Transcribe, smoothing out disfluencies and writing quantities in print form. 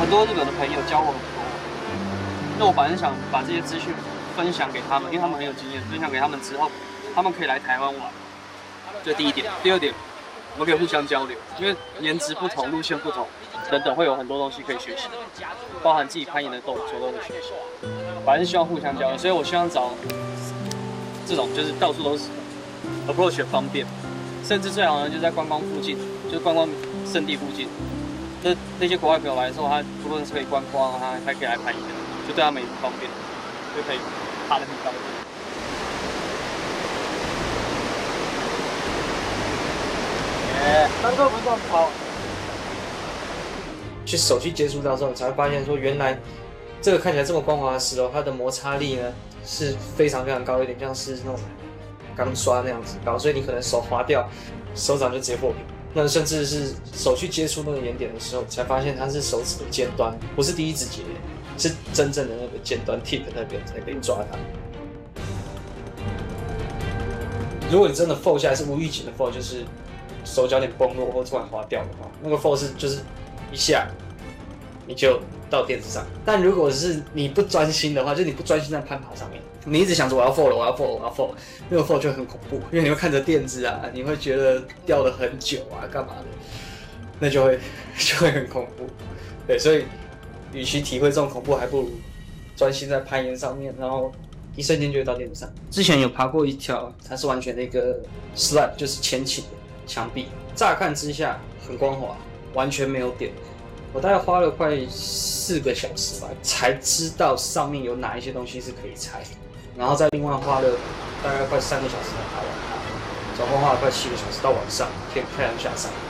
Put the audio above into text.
很多日本的朋友教我很多。那我本来想把这些资讯分享给他们，因为他们很有经验，分享给他们之后，他们可以来台湾玩。这第一点。第二点，我们可以互相交流，因为颜值不同、路线不同等等，会有很多东西可以学习，包含自己攀岩的动作都会学习。反正希望互相交流，所以我希望找这种就是到处都是 approach 也方便，甚至最好呢就在观光附近，就是观光胜地附近。那些国外朋友来的时候，他不论是可以观光，他还可以来攀岩，就对他们也很方便，就可以爬得很高。 单车不是这样跑。去手去接触到之后，你才会发现说，原来这个看起来这么光滑的石头，它的摩擦力呢是非常非常高，有点像是那种钢刷那样子高，所以你可能手滑掉，手掌就直接破皮。那甚至是手去接触那个岩点的时候，才发现它是手指的尖端，不是第一指节，是真正的那个尖端 tip 那边才可以抓它。如果你真的 fall 下来是无预警的 fall， 就是手脚点崩落或突然滑掉的话，那个 fall 是就是一下你就到垫子上。但如果是你不专心的话，就是你不专心在攀爬上面，你一直想着我要 fall 了，我要 fall 了，我要 fall 了，那个 fall 就很恐怖，因为你会看着垫子啊，你会觉得掉了很久啊，干嘛的，那就会很恐怖。对，所以与其体会这种恐怖，还不如专心在攀岩上面，然后一瞬间就会到垫子上。之前有爬过一条，它是完全的一个 slab， 就是前倾的墙壁，乍看之下很光滑，完全没有点。我大概花了快4个小时吧，才知道上面有哪一些东西是可以拆，然后再另外花了大概快3个小时才爬完它，总共花了快7个小时到晚上太阳下山。